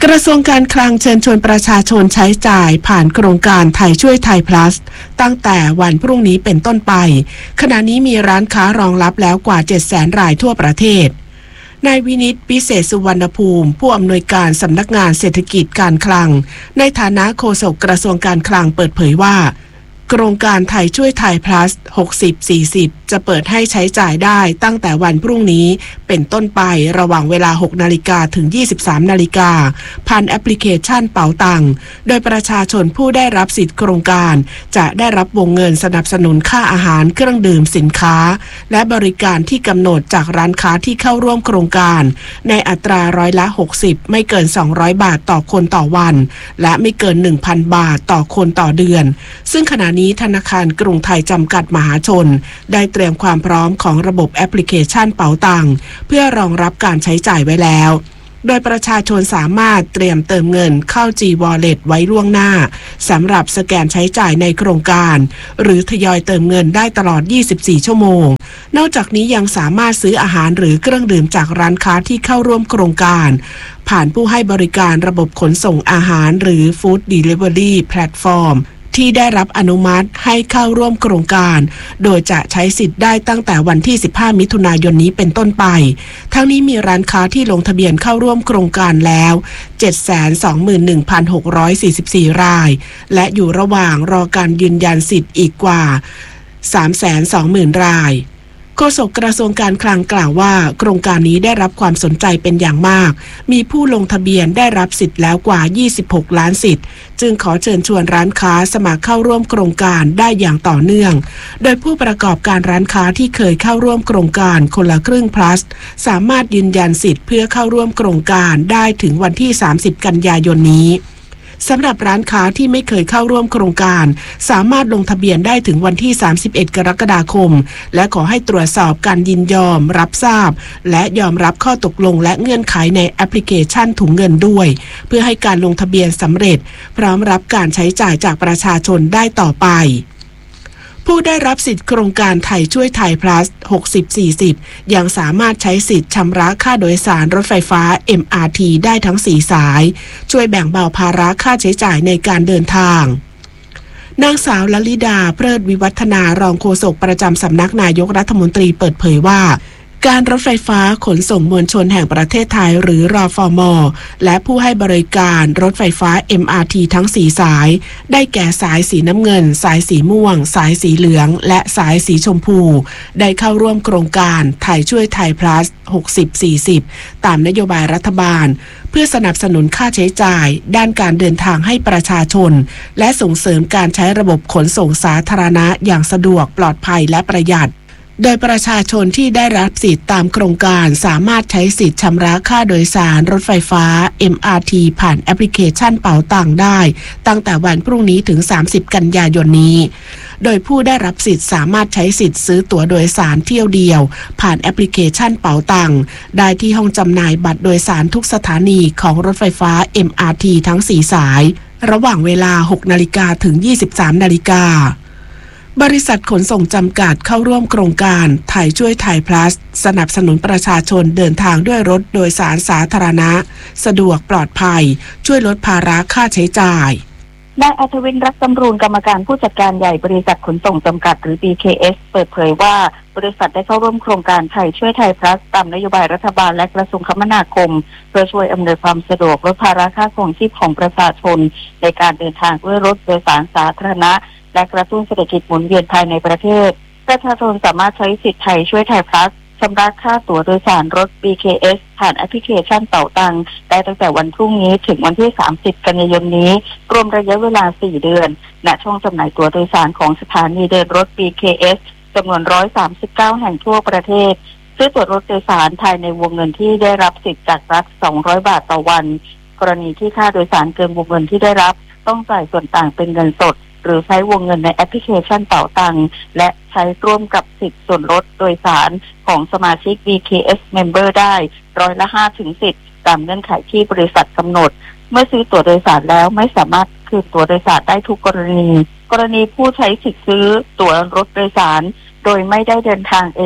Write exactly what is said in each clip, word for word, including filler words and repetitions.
กระทรวงการคลังเชิญชวนประชาชนใช้จ่ายผ่านโครงการไทยช่วยไทย plus ตั้งแต่วันพรุ่งนี้เป็นต้นไปขณะนี้มีร้านค้ารองรับแล้วกว่า เจ็ดแสน รายทั่วประเทศนายวินิตพิเศษสุวรรณภูมิผู้อำนวยการสำนักงานเศรษฐกิจการคลังในฐานะโฆษกกระทรวงการคลังเปิดเผยว่าโครงการไทยช่วยไทย plus หกสิบ สี่สิบ จะเปิดให้ใช้จ่ายได้ตั้งแต่วันพรุ่งนี้เป็นต้นไประหว่างเวลา หกนาฬิกา ถึง ยี่สิบสามนาฬิกาผ่านแอปพลิเคชันเป๋าตังโดยประชาชนผู้ได้รับสิทธิโครงการจะได้รับวงเงินสนับสนุนค่าอาหารเครื่องดื่มสินค้าและบริการที่กำหนดจากร้านค้าที่เข้าร่วมโครงการในอัตราร้อยละ หกสิบ ไม่เกิน สองร้อยบาทต่อคนต่อวันและไม่เกิน หนึ่งพัน บาทต่อคนต่อเดือนซึ่งขณะนี้ธนาคารกรุงไทยจำกัดมหาชนได้เตรียมความพร้อมของระบบแอปพลิเคชันเป๋าตังเพื่อรองรับการใช้จ่ายไว้แล้วโดยประชาชนสามารถเตรียมเติมเงินเข้า G Wallet ไว้ล่วงหน้าสำหรับสแกนใช้จ่ายในโครงการหรือทยอยเติมเงินได้ตลอดยี่สิบสี่ชั่วโมงนอกจากนี้ยังสามารถซื้ออาหารหรือเครื่องดื่มจากร้านค้าที่เข้าร่วมโครงการผ่านผู้ให้บริการระบบขนส่งอาหารหรือ Food Delivery Platformที่ได้รับอนุมัติให้เข้าร่วมโครงการโดยจะใช้สิทธิ์ได้ตั้งแต่วันที่สิบห้ามิถุนายนนี้เป็นต้นไปทั้งนี้มีร้านค้าที่ลงทะเบียนเข้าร่วมโครงการแล้ว เจ็ดแสนสองหมื่นหนึ่งพันหกร้อยสี่สิบสี่ รายและอยู่ระหว่างรอการยืนยันสิทธิ์อีกกว่า สามแสนสองหมื่น รายโฆษกกระทรวงการคลังกล่าวว่าโครงการนี้ได้รับความสนใจเป็นอย่างมากมีผู้ลงทะเบียนได้รับสิทธิ์แล้วกว่ายี่สิบหกล้านสิทธิ์จึงขอเชิญชวนร้านค้าสมัครเข้าร่วมโครงการได้อย่างต่อเนื่องโดยผู้ประกอบการร้านค้าที่เคยเข้าร่วมโครงการคนละครึ่ง plus สามารถยืนยันสิทธิ์เพื่อเข้าร่วมโครงการได้ถึงวันที่สามสิบกันยายนนี้สำหรับร้านค้าที่ไม่เคยเข้าร่วมโครงการสามารถลงทะเบียนได้ถึงวันที่สามสิบเอ็ดกรกฎาคมและขอให้ตรวจสอบการยินยอมรับทราบและยอมรับข้อตกลงและเงื่อนไขในแอปพลิเคชันถุงเงินด้วยเพื่อให้การลงทะเบียนสำเร็จพร้อมรับการใช้จ่ายจากประชาชนได้ต่อไปผู้ได้รับสิทธิโครงการไทยช่วยไทย plus หกสิบ สี่สิบ ยังสามารถใช้สิทธิ์ชำระค่าโดยสารรถไฟฟ้า เอ็ม อาร์ ที ได้ทั้งสี่สายช่วยแบ่งเบาภาระค่าใช้จ่ายในการเดินทางนางสาวลลิดาเพลิดวิวัฒนารองโฆษกประจำสำนักนายกรัฐมนตรีเปิดเผยว่าการรถไฟฟ้าขนส่งมวลชนแห่งประเทศไทยหรือรฟม.และผู้ให้บริการรถไฟฟ้า เอ็ม อาร์ ที ทั้งสี่สายได้แก่สายสีน้ำเงินสายสีม่วงสายสีเหลืองและสายสีชมพูได้เข้าร่วมโครงการไทยช่วยไทย plus หกสิบ สี่สิบ ตามนโยบายรัฐบาลเพื่อสนับสนุนค่าใช้จ่ายด้านการเดินทางให้ประชาชนและส่งเสริมการใช้ระบบขนส่งสาธารณะอย่างสะดวกปลอดภัยและประหยัดโดยประชาชนที่ได้รับสิทธิ์ตามโครงการสามารถใช้สิทธิ์ชำระค่าโดยสารรถไฟฟ้า เอ็ม อาร์ ที ผ่านแอปพลิเคชันเป๋าตังได้ตั้งแต่วันพรุ่งนี้ถึงสามสิบกันยายนนี้โดยผู้ได้รับสิทธิ์สามารถใช้สิทธิ์ซื้อตั๋วโดยสารเที่ยวเดียวผ่านแอปพลิเคชันเป๋าตังได้ที่ห้องจำหน่ายบัตรโดยสารทุกสถานีของรถไฟฟ้า เอ็ม อาร์ ที ทั้งสี่สายระหว่างเวลา หกนาฬิกา ถึง ยี่สิบสามนาฬิกาบริษัทขนส่งจำกัดเข้าร่วมโครงการไทยช่วยไทย plus สนับสนุนประชาชนเดินทางด้วยรถโดยสารสาธารณะสะดวกปลอดภัยช่วยลดภาระค่าใช้จ่ายนายอัธวิน รักสำรูนกรรมการผู้จัดการใหญ่บริษัทขนส่งจำกัดหรือ บี เค เอส เปิดเผยว่าบริษัทได้เข้าร่วมโครงการไทยช่วยไทย plus ตามนโยบายรัฐบาลและกระทรวงคมนาคมเพื่อช่วยอำนวยความสะดวกลดภาระค่าครองชีพของประชาชนในการเดินทางด้วยรถโดยสารสาธารณะและกระตุ้นเศรษฐกิจหมุนเวียนภายในประเทศประชาชนสามารถใช้สิทธิไทยช่วยไทย plus ชำระค่าตั๋วโดยสารรถ บี เค เอส ผ่านแอปพลิเคชันเป๋าตังได้ตั้งแต่วันพรุ่งนี้ถึงวันที่สามสิบกันยายนนี้รวมระยะเวลาสี่เดือนณช่องจำหน่ายตั๋วโดยสารของสถานีเดินรถ บี เค เอส จำนวนหนึ่งร้อยสามสิบเก้าแห่งทั่วประเทศซื้อตั๋วรถโดยสารภายในวงเงินที่ได้รับสิทธิ์จากรัฐสองร้อยบาทต่อวันกรณีที่ค่าโดยสารเกินวงเงินที่ได้รับต้องจ่ายส่วนต่างเป็นเงินสดหรือใช้วงเงินในแอปพลิเคชันเป๋าตังและใช้ร่วมกับสิทธิส่วนลดโดยสารของสมาชิก บี เค เอส Member ได้ร้อยละห้าถึงสิบตามเงื่อนไขที่บริษัทกำหนดเมื่อซื้อตั๋วโดยสารแล้วไม่สามารถคืนตั๋วโดยสารได้ทุกกรณีกรณีผู้ใช้สิทธิซื้อตั๋วรถโดยสารโดยไม่ได้เดินทางเอง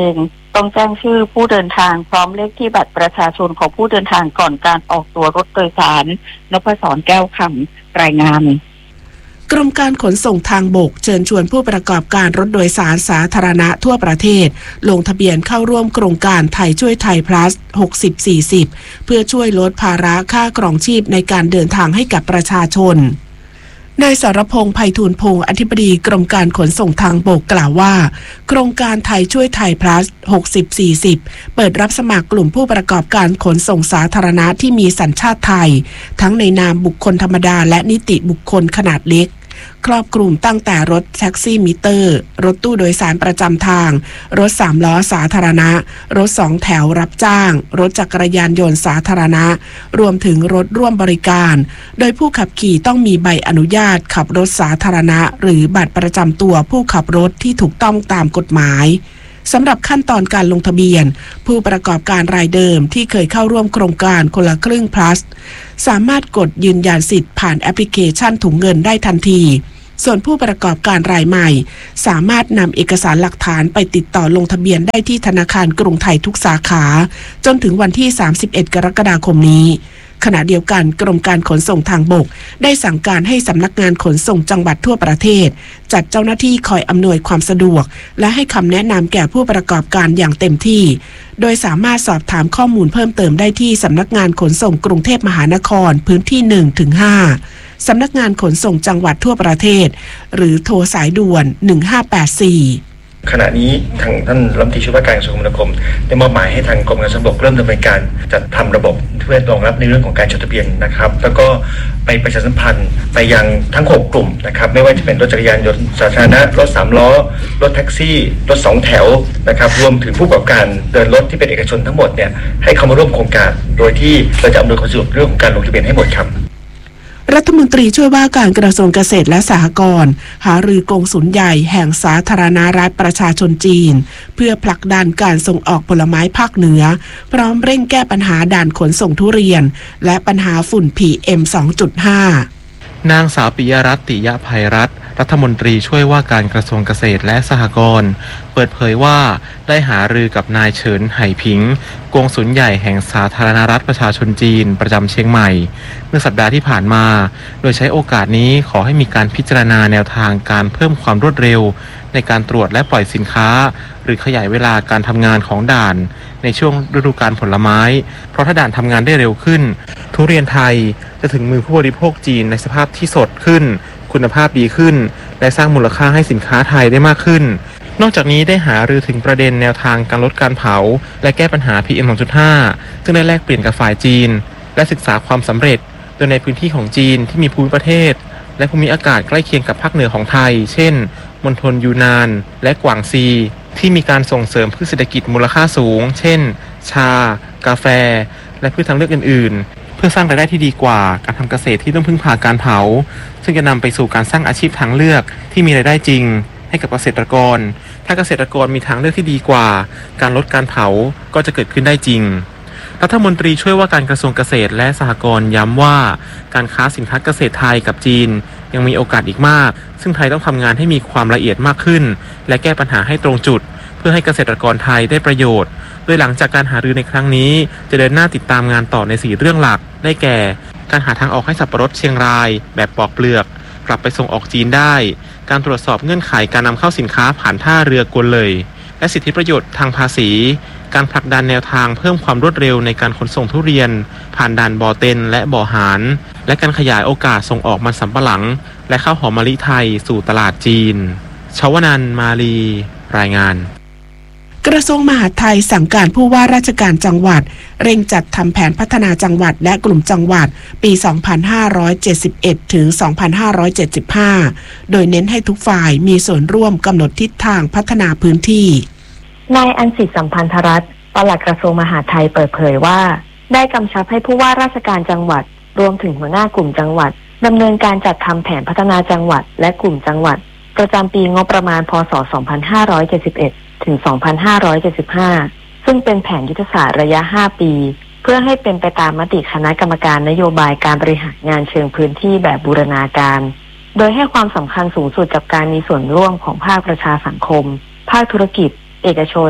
ต้องแจ้งชื่อผู้เดินทางพร้อมเลขที่บัตรประชาชนของผู้เดินทางก่อนการออกตัวรถโดยสารนพศรแก้วคำรายงานกรมการขนส่งทางบกเชิญชวนผู้ประกอบการรถโดยสารสาธารณะทั่วประเทศลงทะเบียนเข้าร่วมโครงการไทยช่วยไทย plus หกสิบ สี่สิบ เพื่อช่วยลดภาระค่าครองชีพในการเดินทางให้กับประชาชนนายสรพงษ์ ไพฑูรย์พงษ์อธิบดีกรมการขนส่งทางบกกล่าวว่าโครงการไทยช่วยไทย plus หกสิบ สี่สิบ เปิดรับสมัครกลุ่มผู้ประกอบการขนส่งสาธารณะที่มีสัญชาติไทยทั้งในนามบุคคลธรรมดาและนิติบุคคลขนาดเล็กครอบคลุมตั้งแต่รถแท็กซี่มิเตอร์รถตู้โดยสารประจำทางรถสามล้อสาธารณะรถสองแถวรับจ้างรถจักรยานยนต์สาธารณะรวมถึงรถร่วมบริการโดยผู้ขับขี่ต้องมีใบอนุญาตขับรถสาธารณะหรือบัตรประจำตัวผู้ขับรถที่ถูกต้องตามกฎหมายสำหรับขั้นตอนการลงทะเบียนผู้ประกอบการรายเดิมที่เคยเข้าร่วมโครงการคนละครึ่ง plus สามารถกดยืนยันสิทธิ์ผ่านแอปพลิเคชันถุงเงินได้ทันทีส่วนผู้ประกอบการรายใหม่สามารถนำเอกสารหลักฐานไปติดต่อลงทะเบียนได้ที่ธนาคารกรุงไทยทุกสาขาจนถึงวันที่สามสิบเอ็ดกรกฎาคมนี้ขณะเดียวกันกรมการขนส่งทางบกได้สั่งการให้สำนักงานขนส่งจังหวัดทั่วประเทศจัดเจ้าหน้าที่คอยอำนวยความสะดวกและให้คำแนะนำแก่ผู้ประกอบการอย่างเต็มที่โดยสามารถสอบถามข้อมูลเพิ่มเติมได้ที่สำนักงานขนส่งกรุงเทพมหานครพื้นที่ หนึ่งถึงห้า สำนักงานขนส่งจังหวัดทั่วประเทศหรือโทรสายด่วนหนึ่งห้าแปดสี่ขณะนี้ทางท่านรัฐมนตรีช่วยว่าการกระทรวงคมนาคมได้มอบหมายให้ทางกรมการขนส่งทางบกเริ่มดำเนินการจัดทำระบบเพื่อรองรับในเรื่องของการจดทะเบียนนะครับแล้วก็ไปประชาสัมพันธ์ไปยังทั้งหกกลุ่มนะครับไม่ว่าจะเป็นรถจักรยานยนต์สาธารณะรถสามล้อรถแท็กซี่รถสองแถวนะครับรวมถึงผู้ประกอบการเดินรถที่เป็นเอกชนทั้งหมดเนี่ยให้เข้ามาร่วมโครงการโดยที่เราจะอำนวยความสะดวกเรื่องของการลงทะเบียนให้หมดครับรัฐมนตรีช่วยว่าการกระทรวงเกษตรและสหกรณ์หารือกงสุลใหญ่แห่งสาธารณรัฐประชาชนจีนเพื่อผลักดันการส่งออกผลไม้ภาคเหนือพร้อมเร่งแก้ปัญหาด่านขนส่งทุเรียนและปัญหาฝุ่น พี เอ็ม สองจุดห้านางสาวปิยรัตน์ ติยภัยรัตน์รัฐมนตรีช่วยว่าการกระทรวงเกษตรและสหกรณ์เปิดเผยว่าได้หารือกับนายเฉินไห่ผิงกงสุลใหญ่แห่งสาธารณรัฐประชาชนจีนประจำเชียงใหม่เมื่อสัปดาห์ที่ผ่านมาโดยใช้โอกาสนี้ขอให้มีการพิจารณาแนวทางการเพิ่มความรวดเร็วในการตรวจและปล่อยสินค้าหรือขยายเวลาการทำงานของด่านในช่วงฤดูกาลผลไม้เพราะถ้าด่านทำงานได้เร็วขึ้นทุเรียนไทยจะถึงมือผู้บริโภคจีนในสภาพที่สดขึ้นคุณภาพดีขึ้นและสร้างมูลค่าให้สินค้าไทยได้มากขึ้นนอกจากนี้ได้หารือถึงประเด็นแนวทางการลดการเผาและแก้ปัญหา พี เอ็ม สองจุดห้า ซึ่งได้แลกเปลี่ยนกับฝ่ายจีนและศึกษาความสำเร็จโดยในพื้นที่ของจีนที่มีภูมิประเทศและภูมิอากาศใกล้เคียงกับภาคเหนือของไทยเช่นมณฑลยูนานและกวางซีที่มีการส่งเสริมพืชเศรษฐกิจมูลค่าสูงเช่นชากาแฟและพืชทางเลือกอื่นๆเพื่อสร้างรายได้ที่ดีกว่าการทำเกษตรที่ต้องพึ่งพาการเผาซึ่งจะนำไปสู่การสร้างอาชีพทางเลือกที่มีรายได้จริงให้กับเกษตรกรถ้าเกษตรกรมีทางเลือกที่ดีกว่าการลดการเผาก็จะเกิดขึ้นได้จริงรัฐมนตรีช่วยว่าการกระทรวงเกษตรและสหกรณ์ย้ำว่าการค้าสินค้าเกษตรไทยกับจีนยังมีโอกาสอีกมากซึ่งไทยต้องทำงานให้มีความละเอียดมากขึ้นและแก้ปัญหาให้ตรงจุดเพื่อให้เกษตรกรไทยได้ประโยชน์โดยหลังจากการหารือในครั้งนี้จะเดินหน้าติดตามงานต่อในสี่เรื่องหลักได้แก่การหาทางออกให้สับปะรดเชียงรายแบบปอกเปลือกกลับไปส่งออกจีนได้การตรวจสอบเงื่อนไขการนำเข้าสินค้าผ่านท่าเรือกวนเลยและสิทธิประโยชน์ทางภาษีการผลักดันแนวทางเพิ่มความรวดเร็วในการขนส่งทุเรียนผ่านด่านบ่อเต็นและบ่อหารและการขยายโอกาสส่งออกมันสำปะหลังและข้าวหอมมะลิไทยสู่ตลาดจีนชวนันท์มาลีรายงานกระทรวงมหาดไทยสั่งการผู้ว่าราชการจังหวัดเร่งจัดทำแผนพัฒนาจังหวัดและกลุ่มจังหวัดปี สองพันห้าร้อยเจ็ดสิบเอ็ด ถึง สองพันห้าร้อยเจ็ดสิบห้า โดยเน้นให้ทุกฝ่ายมีส่วนร่วมกำหนดทิศทางพัฒนาพื้นที่นายอัญสิทธิ์สัมพันธรัตน์ปลัดกระทรวงมหาดไทยเปิดเผยว่าได้กำชับให้ผู้ว่าราชการจังหวัดรวมถึงหัวหน้ากลุ่มจังหวัดดำเนินการจัดทำแผนพัฒนาจังหวัดและกลุ่มจังหวัดประจำปีงบประมาณพ.ศ. สองพันห้าร้อยเจ็ดสิบเอ็ด ถึง สองพันห้าร้อยเจ็ดสิบห้า ซึ่งเป็นแผนยุทธศาสตร์ระยะห้าปีเพื่อให้เป็นไปตามมติคณะกรรมการนโยบายการบริหารงานเชิงพื้นที่แบบบูรณาการโดยให้ความสำคัญสูงสุดกับการมีส่วนร่วมของภาคประชาสังคมภาคธุรกิจเอกชน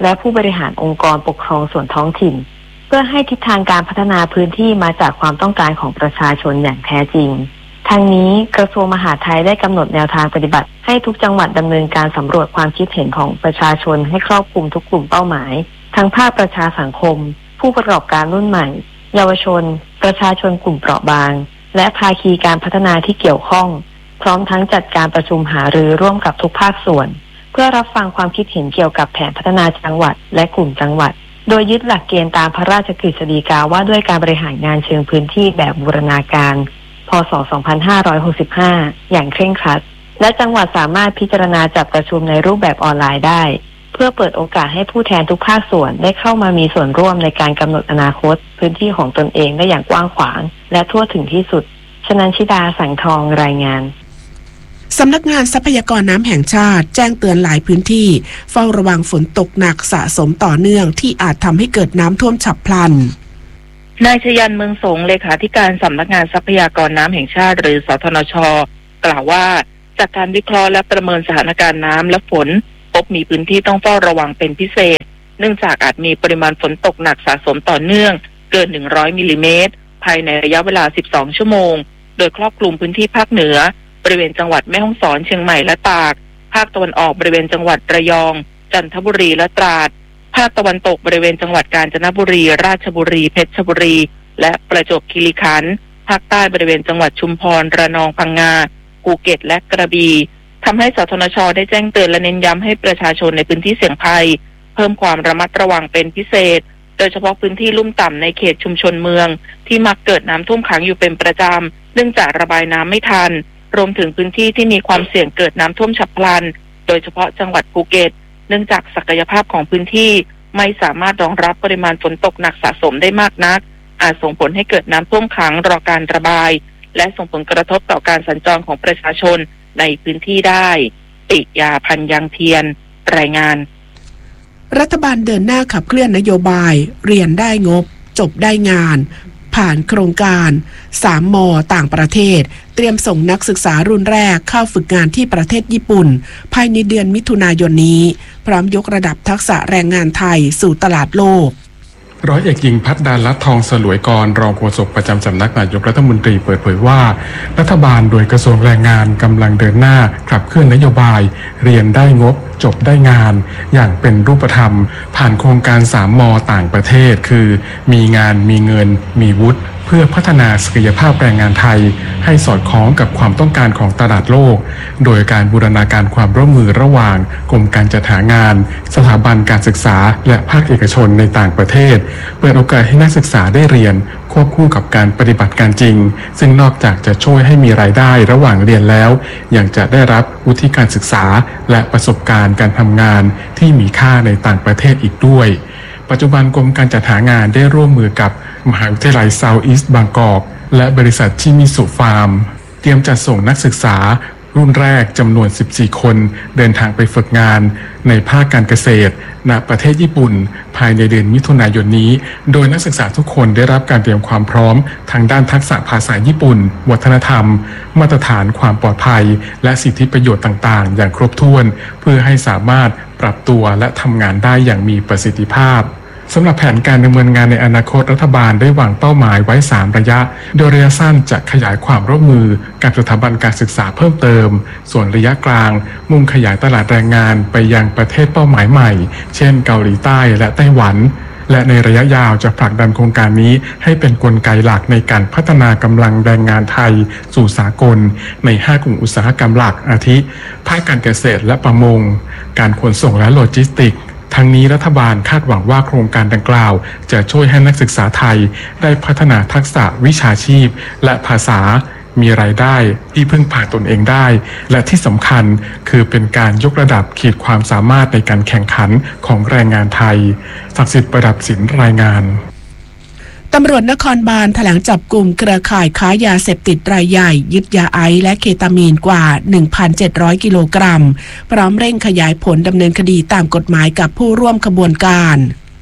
และผู้บริหารองค์กรปกครองส่วนท้องถิ่นเพื่อให้ทิศทางการพัฒนาพื้นที่มาจากความต้องการของประชาชนอย่างแท้จริงทางนี้กระทรวงมหาดไทยได้กำหนดแนวทางปฏิบัติให้ทุกจังหวัดดำเนินการสำรวจความคิดเห็นของประชาชนให้ครอบคลุมทุกกลุ่มเป้าหมายทั้งภาคประชาสังคมผู้ประกอบการรุ่นใหม่เยาวชนประชาชนกลุ่มเปราะบางและภาคีการพัฒนาที่เกี่ยวข้องพร้อมทั้งจัดการประชุมหารือร่วมกับทุกภาคส่วนเพื่อรับฟังความคิดเห็นเกี่ยวกับแผนพัฒนาจังหวัดและกลุ่มจังหวัดโดยยึดหลักเกณฑ์ตามพระราชกฤษฎีกาว่าด้วยการบริหารงานเชิงพื้นที่แบบบูรณาการพ.ศ. สองพันห้าร้อยหกสิบห้า อย่างเคร่งครัดและจังหวัดสามารถพิจารณาจัดประชุมในรูปแบบออนไลน์ได้เพื่อเปิดโอกาสให้ผู้แทนทุกภาคส่วนได้เข้ามามีส่วนร่วมในการกำหนดอนาคตพื้นที่ของตนเองได้อย่างกว้างขวางและทั่วถึงที่สุดชนันชิดาสังทองรายงานสำนักงานทรัพยากรน้ำแห่งชาติแจ้งเตือนหลายพื้นที่เฝ้าระวังฝนตกหนักสะสมต่อเนื่องที่อาจทำให้เกิดน้ำท่วมฉับพลันนายชยันเมืองสงเลขาธิการสำนักงานทรัพยากรน้ำแห่งชาติหรือสทนช.กล่าวว่าจากการวิเคราะห์และประเมินสถานการณ์น้ำและฝนพบมีพื้นที่ต้องเฝ้าระวังเป็นพิเศษเนื่องจากอาจมีปริมาณฝนตกหนักสะสมต่อเนื่องเกินหนึ่งร้อยมิลลิเมตรภายในระยะเวลาสิบสองชั่วโมงโดยครอบคลุมพื้นที่ภาคเหนือบริเวณจังหวัดแม่ฮ่องสอนเชียงใหม่และตากภาคตะวันออกบริเวณจังหวัดระยองจันทบุรีและตราดภาคตะวันตกบริเวณจังหวัดกาญจนบุรีราชบุรีเพชรบุรีและประจวบคีรีขันธ์ภาคใต้บริเวณจังหวัดชุมพรระนองพังงาภูเก็ตและกระบี่ทำให้สทนช.ได้แจ้งเตือนและเน้นย้ำให้ประชาชนในพื้นที่เสี่ยงภัยเพิ่มความระมัดระวังเป็นพิเศษโดยเฉพาะพื้นที่ลุ่มต่ำในเขตชุมชนเมืองที่มักเกิดน้ำท่วมขังอยู่เป็นประจำเนื่องจากระบายน้ำไม่ทันรวมถึงพื้นที่ที่มีความเสี่ยงเกิดน้ำท่วมฉับพลันโดยเฉพาะจังหวัดภูเก็ตเนื่องจากศักยภาพของพื้นที่ไม่สามารถรองรับปริมาณฝนตกหนักสะสมได้มากนักอาจส่งผลให้เกิดน้ำท่วมขังรอการระบายและส่งผลกระทบต่อการสัญจรของประชาชนในพื้นที่ได้ปิยาพันธ์ยังเทียนรายงานรัฐบาลเดินหน้าขับเคลื่อนนโยบายเรียนได้งบจบได้งานผ่านโครงการสามม.ต่างประเทศเตรียมส่งนักศึกษารุ่นแรกเข้าฝึกงานที่ประเทศญี่ปุ่นภายในเดือนมิถุนายนนี้พร้อมยกระดับทักษะแรงงานไทยสู่ตลาดโลกร้อยเอกหญิงพัฒดาลัตน์ทองสลวยกรรองโฆษกประจำสำนักนายกรัฐมนตรีเปิดเผยว่ารัฐบาลโดยกระทรวงแรงงานกำลังเดินหน้าขับเคลื่อนนโยบายเรียนได้งบจบได้งานอย่างเป็นรูปธรรมผ่านโครงการสามม.ต่างประเทศคือมีงานมีเงินมีวุฒิเพื่อพัฒนาศักยภาพแรงงานไทยให้สอดคล้องกับความต้องการของตลาดโลกโดยการบูรณาการความร่วมมือระหว่างกรมการจัดหางานสถาบันการศึกษาและภาคเอกชนในต่างประเทศเปิดโอกาสให้นักศึกษาได้เรียนควบคู่กับการปฏิบัติการจริงซึ่งนอกจากจะช่วยให้มีรายได้ระหว่างเรียนแล้วยังจะได้รับวุฒิการศึกษาและประสบการณ์การทำงานที่มีค่าในต่างประเทศอีกด้วยปัจจุบันกรมการจัดหางานได้ร่วมมือกับมหาวิทยาลัย South East บางกอกและบริษัทชิมิสุฟาร์มเตรียมจัดส่งนักศึกษารุ่นแรกจำนวนสิบสี่คนเดินทางไปฝึกงานในภาคการเกษตรณประเทศญี่ปุ่นภายในเดือนมิถุนายนนี้โดยนักศึกษาทุกคนได้รับการเตรียมความพร้อมทางด้านทักษะภาษาญี่ปุ่นวัฒนธรรมมาตรฐานความปลอดภัยและสิทธิประโยชน์ต่างๆอย่างครบถ้วนเพื่อให้สามารถปรับตัวและทำงานได้อย่างมีประสิทธิภาพสำหรับแผนการดำเนินงานในอนาคตรัฐบาลได้วางเป้าหมายไว้สามระยะโดยระยะสั้นจะขยายความร่วมมือกับสถาบันการศึกษาเพิ่มเติมส่วนระยะกลางมุ่งขยายตลาดแรงงานไปยังประเทศเป้าหมายใหม่เช่นเกาหลีใต้และไต้หวันและในระยะยาวจะผลักดันโครงการนี้ให้เป็นกลไกหลักในการพัฒนากำลังแรงงานไทยสู่สากลในห้ากลุ่มอุตสาหกรรมหลักอาทิภาคการเกษตรและประมงการขนส่งและโลจิสติกส์ทั้งนี้รัฐบาลคาดหวังว่าโครงการดังกล่าวจะช่วยให้นักศึกษาไทยได้พัฒนาทักษะวิชาชีพและภาษามีรายได้ที่พึ่งพาตนเองได้และที่สำคัญคือเป็นการยกระดับขีดความสามารถในการแข่งขันของแรงงานไทยศักดิ์สิทธิ์ประดับศิลป์รายงานตำรวจนครบาลแถลงจับกลุ่มเครือข่ายค้ายาเสพติดรายใหญ่ยึดยาไอซ์และเคตามีนกว่า หนึ่งพันเจ็ดร้อย กิโลกรัมพร้อมเร่งขยายผลดำเนินคดีตามกฎหมายกับผู้ร่วมขบวนการ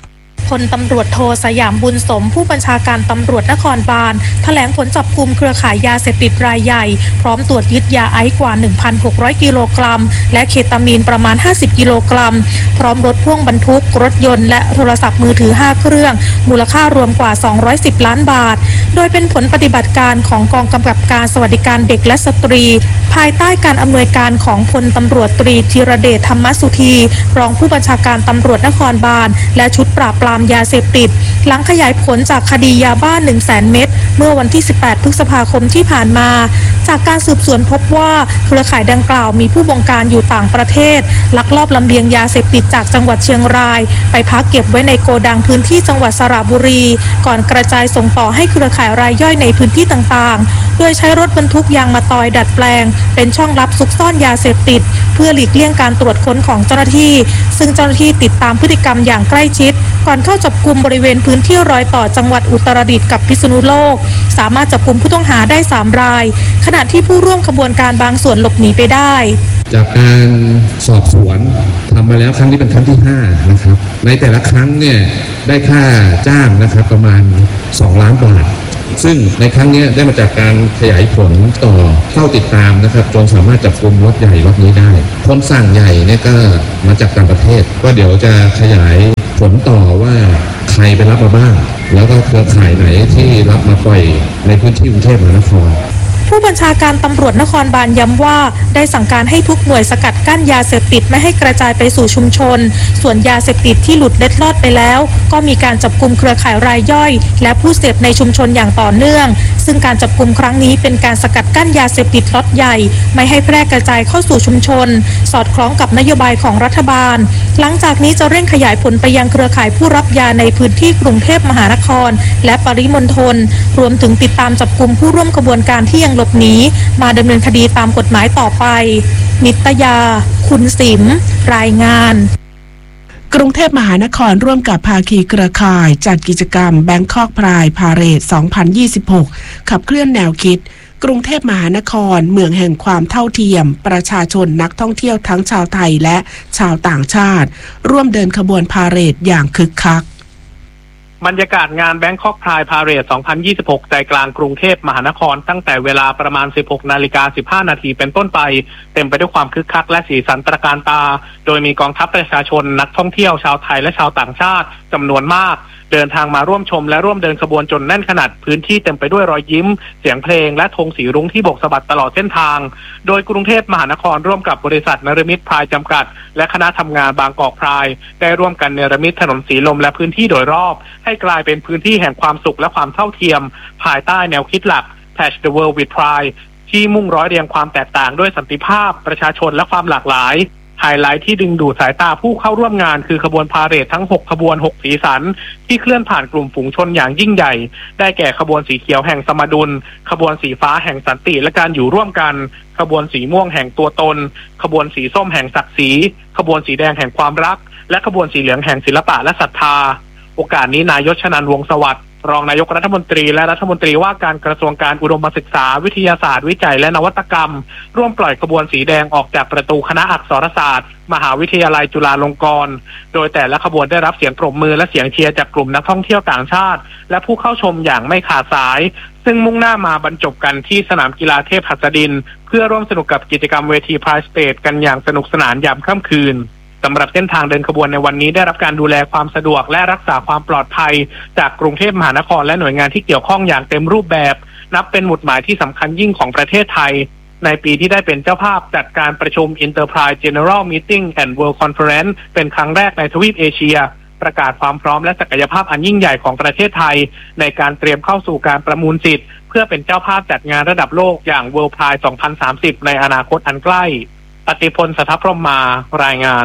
พลตำรวจโทสยามบุญสมผู้บัญชาการตำรวจนครบาลแถลงผลจับกุมเครือข่ายยาเสพติดรายใหญ่พร้อมตรวจยึดยาไอซ์กว่า หนึ่งพันหกร้อย กิโลกรัมและเคตามีนประมาณห้าสิบกิโลกรัมพร้อมรถพ่วงบรรทุกรถยนต์และโทรศัพท์มือถือห้าเครื่องมูลค่ารวมกว่าสองร้อยสิบล้านบาทโดยเป็นผลปฏิบัติการของกองกำกับการสวัสดิการเด็กและสตรีภายใต้การอำนวยการของพลตำรวจตรีธีรเดชธรรมสุธีรองผู้บัญชาการตำรวจนครบาลและชุดปราบปรามยาเสพติดหลังขยายผลจากคดียาบ้า หนึ่งแสน เม็ดเมื่อวันที่สิบแปดพฤษภาคมที่ผ่านมาจากการสืบสวนพบว่าเครือข่ายดังกล่าวมีผู้บงการอยู่ต่างประเทศลักลอบลำเลียงยาเสพติดจากจังหวัดเชียงรายไปพักเก็บไว้ในโกดังพื้นที่จังหวัดสระบุรีก่อนกระจายส่งต่อให้เครือข่ายรายย่อยในพื้นที่ต่างๆโดยใช้รถบรรทุกยางมะตอยดัดแปลงเป็นช่องลับซุกซ่อนยาเสพติดเพื่อหลีกเลี่ยงการตรวจค้นของเจ้าหน้าที่ซึ่งเจ้าหน้าที่ติดตามพฤติกรรมอย่างใกล้ชิดก่อนเข้าจับกุมบริเวณพื้นที่รอยต่อจังหวัดอุตรดิตถ์กับพิษณุโลกสามารถจับกุมผู้ต้องหาได้สามรายขณะที่ผู้ร่วมขบวนการบางส่วนหลบหนีไปได้จากการสอบสวนทำมาแล้วครั้งนี้เป็นครั้งที่ห้านะครับในแต่ละครั้งเนี่ยได้ค่าจ้างนะครับประมาณสองล้านบาทซึ่งในครั้งนี้ได้มาจากการขยายผลต่อเข้าติดตามนะครับจนสามารถจับกุมรถใหญ่รถนี้ได้คนสั่งใหญ่เนี่ยก็มาจากต่างประเทศก็เดี๋ยวจะขยายผลต่อว่าใครไปรับมาบ้างแล้วก็เครือข่ายไหนที่รับมาปล่อยในพื้นที่กรุงเทพมหานครผู้บัญชาการตำรวจนครบาลย้ำว่าได้สั่งการให้ทุกหน่วยสกัดกั้นยาเสพติดไม่ให้กระจายไปสู่ชุมชนส่วนยาเสพติดที่หลุดเล็ดลอดไปแล้วก็มีการจับกุมเครือข่ายรายย่อยและผู้เสพในชุมชนอย่างต่อเนื่องซึ่งการจับกุมครั้งนี้เป็นการสกัดกั้นยาเสพติดล็อตใหญ่ไม่ให้แพร่กระจายเข้าสู่ชุมชนสอดคล้องกับนโยบายของรัฐบาลหลังจากนี้จะเร่งขยายผลไปยังเครือข่ายผู้รับยาในพื้นที่กรุงเทพมหานครและปริมณฑลรวมถึงติดตามจับกุมผู้ร่วมขบวนการที่ยังหลบหนีมาดำเนินคดีตามกฎหมายต่อไปนิตยาคุณสิมรายงานกรุงเทพมหานครร่วมกับภาคีเครือข่ายจัดกิจกรรม Bangkok Pride Parade สองพันยี่สิบหกขับเคลื่อนแนวคิดกรุงเทพมหานครเมืองแห่งความเท่าเทียมประชาชนนักท่องเที่ยวทั้งชาวไทยและชาวต่างชาติร่วมเดินขบวนพาเหรดอย่างคึกคักบรรยากาศงาน Bangkok Pride Parade สองพันยี่สิบหกใจกลางกรุงเทพมหานครตั้งแต่เวลาประมาณ สิบหกนาฬิกาสิบห้านาทีเป็นต้นไปเต็มไปด้วยความคึกคักและสีสันตระการตาโดยมีกองทัพประชาชนนักท่องเที่ยวชาวไทยและชาวต่างชาติจำนวนมากเดินทางมาร่วมชมและร่วมเดินขบวนจนแน่นขนาดพื้นที่เต็มไปด้วยรอยยิ้มเสียงเพลงและธงสีรุ้งที่โบกสะบัดตลอดเส้นทางโดยกรุงเทพมหานครร่วมกับบริษัทนฤมิตพรายจำกัดและคณะทำงานบางกอกพรายได้ร่วมกันเนรมิตถนนสีลมและพื้นที่โดยรอบให้กลายเป็นพื้นที่แห่งความสุขและความเท่าเทียมภายใต้แนวคิดหลัก Touch the World with Pride ที่มุ่งร้อยเรียงความแตกต่างด้วยสันติภาพประชาชนและความหลากหลายไฮไลท์ที่ดึงดูดสายตาผู้เข้าร่วมงานคือขบวนพาเหรดทั้งหกขบวนหกสีสันที่เคลื่อนผ่านกลุ่มฝูงชนอย่างยิ่งใหญ่ได้แก่ขบวนสีเขียวแห่งสมดุลขบวนสีฟ้าแห่งสันติและการอยู่ร่วมกันขบวนสีม่วงแห่งตัวตนขบวนสีส้มแห่งศักดิ์ศรีขบวนสีแดงแห่งความรักและขบวนสีเหลืองแห่งศิลปะและศรัทธาโอกาสนี้นายยศชนันท์วงศ์สวัสดิ์รองนายกรัฐมนตรีและรัฐมนตรีว่าการกระทรวงการอุดมศึกษาวิทยาศาสตร์วิจัยและนวัตกรรมร่วมปล่อยขบวนสีแดงออกจากประตูคณะอักษรศาสตร์มหาวิทยาลัยจุฬาลงกรณ์โดยแต่ละขบวนได้รับเสียงปรบมือและเสียงเชียร์จากกลุ่มนักท่องเที่ยวต่างชาติและผู้เข้าชมอย่างไม่ขาดสายซึ่งมุ่งหน้ามาบรรจบกันที่สนามกีฬาเทพหัสดินเพื่อร่วมสนุกกับกิจกรรมเวที Pride Stage กันอย่างสนุกสนานยามค่ำคืนสำหรับเส้นทางเดินขบวนในวันนี้ได้รับการดูแลความสะดวกและรักษาความปลอดภัยจากกรุงเทพมหานครและหน่วยงานที่เกี่ยวข้องอย่างเต็มรูปแบบนับเป็นหมุดหมายที่สำคัญยิ่งของประเทศไทยในปีที่ได้เป็นเจ้าภาพจัดการประชุม Enterprise General Meeting and World Conference เป็นครั้งแรกในทวีปเอเชียประกาศความพร้อมและศักยภาพอันยิ่งใหญ่ของประเทศไทยในการเตรียมเข้าสู่การประมูลสิทธิ์เพื่อเป็นเจ้าภาพจัดงานระดับโลกอย่าง World Pride สองพันสามสิบในอนาคตอันใกล้ปฏิพล สัทธพรหมมารายงาน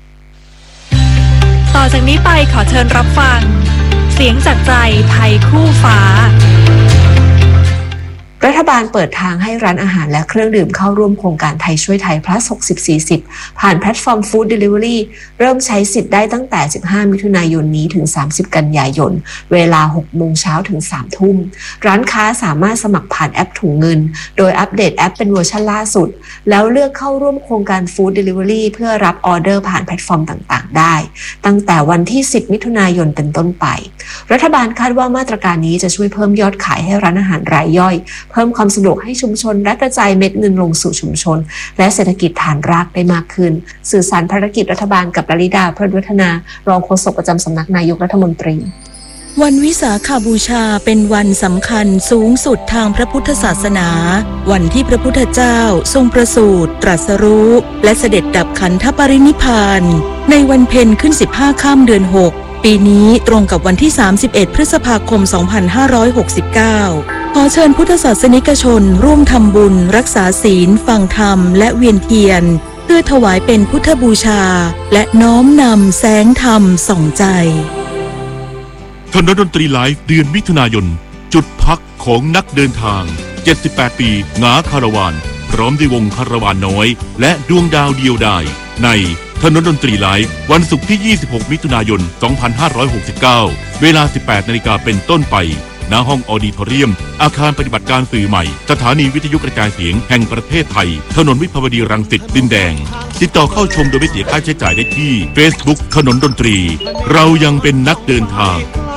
ต่อจากนี้ไปขอเชิญรับฟังเสียงจากใจไทยคู่ฟ้ารัฐบาลเปิดทางให้ร้านอาหารและเครื่องดื่มเข้าร่วมโครงการไทยช่วยไทย plus หกสิบ สี่สิบ ผ่านแพลตฟอร์ม Food Delivery เริ่มใช้สิทธิ์ได้ตั้งแต่สิบห้ามิถุนายนนี้ถึงสามสิบกันยายนเวลา หกโมงเช้าถึง สามทุ่มร้านค้าสามารถสมัครผ่านแอปถุงเงินโดยอัปเดตแอปเป็นเวอร์ชันล่าสุดแล้วเลือกเข้าร่วมโครงการ Food Delivery เพื่อรับออเดอร์ผ่านแพลตฟอร์มต่างๆได้ตั้งแต่วันที่สิบมิถุนายนเป็นต้นไปรัฐบาลคาดว่ามาตรการนี้จะช่วยเพิ่มยอดขายให้ร้านอาหารรายย่อยเพิ่มความสะดวกให้ชุมชนและกระจายเม็ดเงินลงสู่ชุมชนและเศรษฐกิจฐานรากได้มากขึ้นสื่อสารภารกิจรัฐบาลกับลลิดาเพิดวัฒนารองโฆษกประจำสำนักนายกรัฐมนตรีวันวิสาขบูชาเป็นวันสำคัญสูงสุดทางพระพุทธศาสนาวันที่พระพุทธเจ้าทรงประสูติตรัสรู้และเสด็จดับขันธปรินิพพานในวันเพ็ญขึ้นสิบห้าค่ำเดือนหกปีนี้ตรงกับวันที่สามสิบเอ็ดพฤษภาคมสองพันห้าร้อยหกสิบเก้าขอเชิญพุทธศาสนิกชนร่วมทำบุญรักษาศีลฟังธรรมและเวียนเทียนเพื่อถวายเป็นพุทธบูชาและน้อมนำแสงธรรมส่องใจถนนดนตรีไลฟ์เดือนมิถุนายนจุดพักของนักเดินทางเจ็ดสิบแปดปีงาคาราวานพร้อมด้วยวงคาราวานน้อยและดวงดาวเดียวดายในถนนดนตรีไลฟ์วันศุกร์ที่ยี่สิบหกมิถุนายนสองพันห้าร้อยหกสิบเก้าเวลา สิบแปดนาฬิกาเป็นต้นไปณห้องออดิทอเรียมอาคารปฏิบัติการสื่อใหม่สถานีวิทยุกระจายเสียงแห่งประเทศไทยถนนวิภาวดีรังสิตดินแดงติดต่อเข้าชมโดยไม่เสียค่าใช้จ่ายได้ที่ Facebook ถนนดนตรีเรายังเป็นนักเดินทาง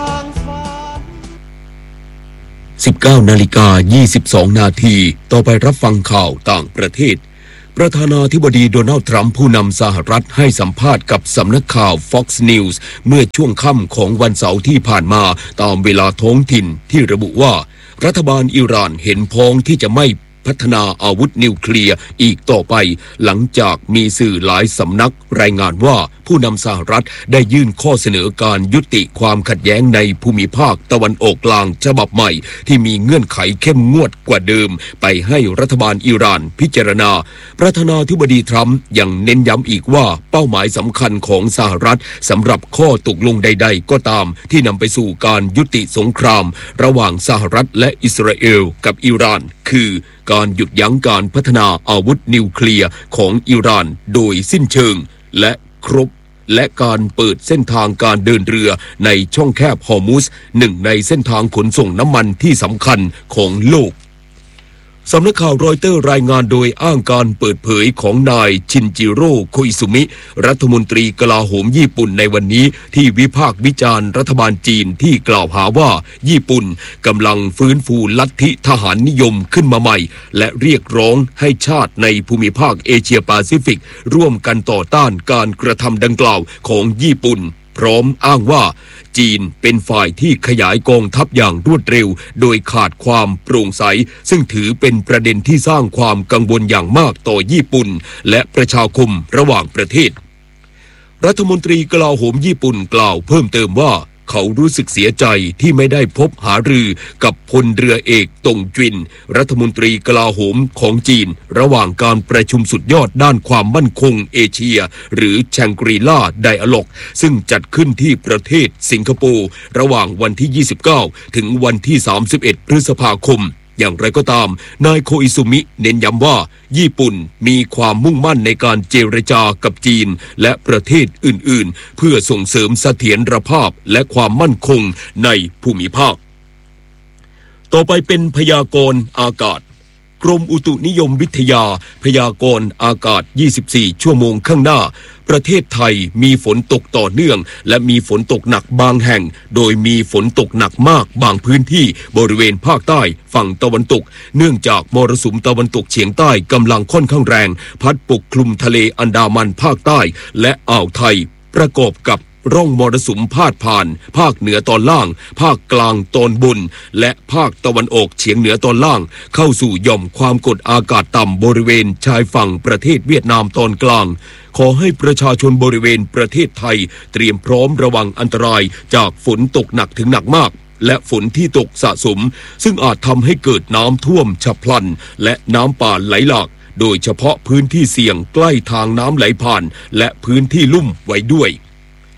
สิบเก้านาฬิกายี่สิบสองนาทีต่อไปรับฟังข่าวต่างประเทศประธานาธิบดีโดนัลด์ทรัมป์ผู้นำสหรัฐให้สัมภาษณ์กับสำนักข่าว Fox News เมื่อช่วงค่ำของวันเสาร์ที่ผ่านมาตามเวลาท้องถิ่นที่ระบุว่ารัฐบาลอิหร่านเห็นพ้องที่จะไม่พัฒนาอาวุธนิวเคลียร์อีกต่อไปหลังจากมีสื่อหลายสำนักรายงานว่าผู้นำสหรัฐได้ยื่นข้อเสนอการยุติความขัดแย้งในภูมิภาคตะวันออกกลางฉบับใหม่ที่มีเงื่อนไขเข้มงวดกว่าเดิมไปให้รัฐบาลอิหร่านพิจารณาประธานาธิบดีทรัมป์ยังเน้นย้ำอีกว่าเป้าหมายสำคัญของสหรัฐสำหรับข้อตกลงใดๆก็ตามที่นำไปสู่การยุติสงครามระหว่างสหรัฐและอิสราเอลกับอิหร่านคือการหยุดยั้งการพัฒนาอาวุธนิวเคลียร์ของอิหร่านโดยสิ้นเชิงและครบและการเปิดเส้นทางการเดินเรือในช่องแคบฮอร์มุสหนึ่งในเส้นทางขนส่งน้ำมันที่สำคัญของโลกสำนักข่าวรอยเตอร์รายงานโดยอ้างการเปิดเผยของนายชินจิโร่โคอิซุมิรัฐมนตรีกลาโหมญี่ปุ่นในวันนี้ที่วิพากษ์วิจารณ์รัฐบาลจีนที่กล่าวหาว่าญี่ปุ่นกำลังฟื้นฟูลัทธิทหารนิยมขึ้นมาใหม่และเรียกร้องให้ชาติในภูมิภาคเอเชียแปซิฟิกร่วมกันต่อต้านการกระทำดังกล่าวของญี่ปุ่นพร้อมอ้างว่าจีนเป็นฝ่ายที่ขยายกองทัพอย่างรวดเร็วโดยขาดความโปร่งใสซึ่งถือเป็นประเด็นที่สร้างความกังวลอย่างมากต่อญี่ปุ่นและประชาคมระหว่างประเทศรัฐมนตรีกลาโหมญี่ปุ่นกล่าวเพิ่มเติมว่าเขารู้สึกเสียใจที่ไม่ได้พบหารือกับพลเรือเอกตงจินรัฐมนตรีกลาโหมของจีนระหว่างการประชุมสุดยอดด้านความมั่นคงเอเชียหรือแชงกรีลาไดอะล็อกซึ่งจัดขึ้นที่ประเทศสิงคโปร์ระหว่างวันที่ยี่สิบเก้าถึงวันที่สามสิบเอ็ดพฤษภาคมอย่างไรก็ตามนายโคอิซุมิเน้นย้ำว่าญี่ปุ่นมีความมุ่งมั่นในการเจรจากับจีนและประเทศอื่นๆเพื่อส่งเสริมเสถียรภาพและความมั่นคงในภูมิภาคต่อไปเป็นพยากรณ์อากาศกรมอุตุนิยมวิทยาพยากรณ์อากาศยี่สิบสี่ชั่วโมงข้างหน้าประเทศไทยมีฝนตกต่อเนื่องและมีฝนตกหนักบางแห่งโดยมีฝนตกหนักมากบางพื้นที่บริเวณภาคใต้ฝั่งตะวันตกเนื่องจากมรสุมตะวันตกเฉียงใต้กำลังค่อนข้างแรงพัดปกคลุมทะเลอันดามันภาคใต้และอ่าวไทยประกอบกับร่องมรสุมพาดผ่านภาคเหนือตอนล่างภาคกลางตอนบนและภาคตะวันออกเฉียงเหนือตอนล่างเข้าสู่หย่อมความกดอากาศต่ำบริเวณชายฝั่งประเทศเวียดนามตอนกลางขอให้ประชาชนบริเวณประเทศไทยเตรียมพร้อมระวังอันตรายจากฝนตกหนักถึงหนักมากและฝนที่ตกสะสมซึ่งอาจทำให้เกิดน้ำท่วมฉับพลันและน้ำป่าไหลหลากโดยเฉพาะพื้นที่เสี่ยงใกล้ทางน้ำไหลผ่านและพื้นที่ลุ่มไว้ด้วย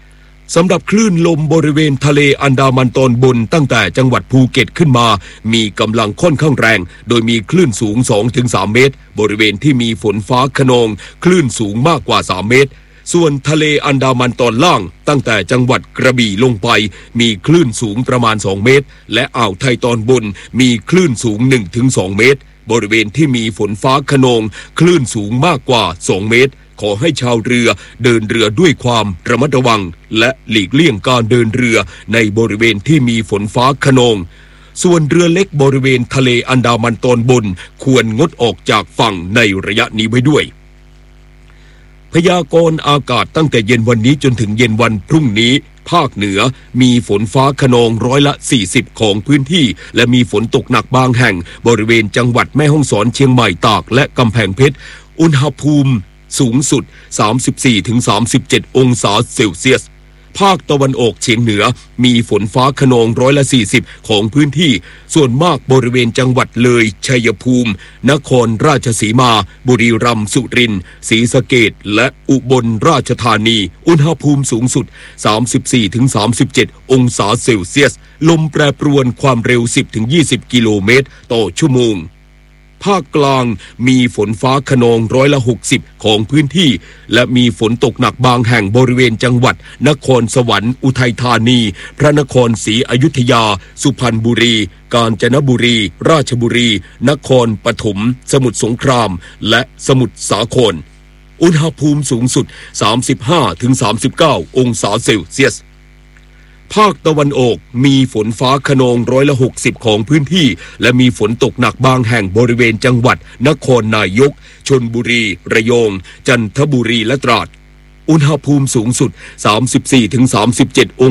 สำหรับคลื่นลมบริเวณทะเลอันดามันตอนบนตั้งแต่จังหวัดภูเก็ตขึ้นมามีกำลังค่อนข้างแรงโดยมีคลื่นสูง สองถึงสาม เมตรบริเวณที่มีฝนฟ้าคะนองคลื่นสูงมากกว่าสามเมตรส่วนทะเลอันดามันตอนล่างตั้งแต่จังหวัดกระบี่ลงไปมีคลื่นสูงประมาณสองเมตรและอ่าวไทยตอนบนมีคลื่นสูง หนึ่งถึงสอง เมตรบริเวณที่มีฝนฟ้าคะนองคลื่นสูงมากกว่าสองเมตรขอให้ชาวเรือเดินเรือด้วยความระมัดระวังและหลีกเลี่ยงการเดินเรือในบริเวณที่มีฝนฟ้าคะนองส่วนเรือเล็กบริเวณทะเลอันดามันตอนบนควรงดออกจากฝั่งในระยะนี้ไว้ด้วยพยากรณ์อากาศตั้งแต่เย็นวันนี้จนถึงเย็นวันพรุ่งนี้ภาคเหนือมีฝนฟ้าคะนองร้อยละสี่สิบของพื้นที่และมีฝนตกหนักบางแห่งบริเวณจังหวัดแม่ฮ่องสอนเชียงใหม่ตากและกำแพงเพชรอุณหภูมิสูงสุด สามสิบสี่ถึงสามสิบเจ็ด องศาเซลเซียสภาคตะวันออกเฉียงเหนือมีฝนฟ้าคะนองร้อยละสี่สิบของพื้นที่ส่วนมากบริเวณจังหวัดเลยชัยภูมินครราชสีมาบุรีรัมย์สุรินทร์ศรีสะเกษและอุบลราชธานีอุณหภูมิสูงสุด สามสิบสี่ถึงสามสิบเจ็ด องศาเซลเซียสลมแปรปรวนความเร็ว สิบถึงยี่สิบ กิโลเมตรต่อชั่วโมงภาคกลางมีฝนฟ้าคะนองร้อยละหกสิบของพื้นที่และมีฝนตกหนักบางแห่งบริเวณจังหวัดนครสวรรค์อุทัยธานีพระนครศรีอยุธยาสุพรรณบุรีกาญจนบุรีราชบุรีนครปฐมสมุทรสงครามและสมุทรสาครอุณหภูมิสูงสุด สามสิบห้าถึงสามสิบเก้า องศาเซลเซียสภาคตะวันออกมีฝนฟ้าคะนองร้อยละหกสิบของพื้นที่และมีฝนตกหนักบางแห่งบริเวณจังหวัดนครนายกชลบุรีระยองจันทบุรีและตราดอุณหภูมิสูงสุด สามสิบสี่ถึงสามสิบเจ็ด อง